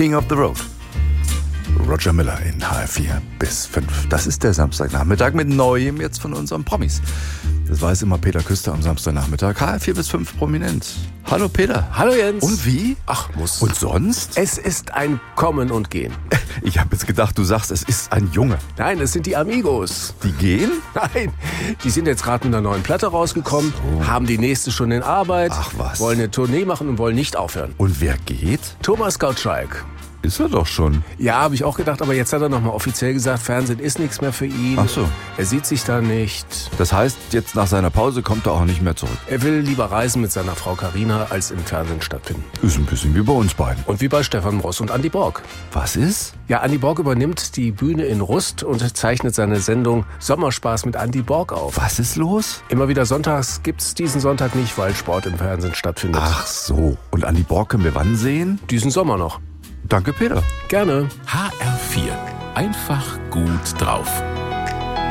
King of the Road. Roger Miller in HR4 bis 5. Das ist der Samstagnachmittag mit Neuem jetzt von unseren Promis. Das weiß immer Peter Küster am Samstagnachmittag. HR4 bis 5 prominent. Hallo Peter. Hallo Jens. Und wie? Ach, muss. Und sonst? Es ist ein Kommen und Gehen. Ich habe jetzt gedacht, du sagst, es ist ein Junge. Nein, es sind die Amigos. Die gehen? Nein, die sind jetzt gerade mit einer neuen Platte rausgekommen, haben die nächste schon in Arbeit, Ach was. wollen eine Tournee machen und wollen nicht aufhören. Und wer geht? Thomas Gottschalk. Ist er doch schon. Ja, habe ich auch gedacht, aber jetzt hat er nochmal offiziell gesagt, Fernsehen ist nichts mehr für ihn. Ach so. Er sieht sich da nicht. Das heißt, jetzt nach seiner Pause kommt er auch nicht mehr zurück. Er will lieber reisen mit seiner Frau Carina, als im Fernsehen stattfinden. Ist ein bisschen wie bei uns beiden. Und wie bei Stefan Ross und Andi Borg. Was ist? Ja, Andi Borg übernimmt die Bühne in Rust und zeichnet seine Sendung Sommerspaß mit Andi Borg auf. Was ist los? Immer wieder sonntags gibt's diesen Sonntag nicht, weil Sport im Fernsehen stattfindet. Ach so. Und Andi Borg können wir wann sehen? Diesen Sommer noch. Danke, Peter. Gerne. HR4. Einfach gut drauf.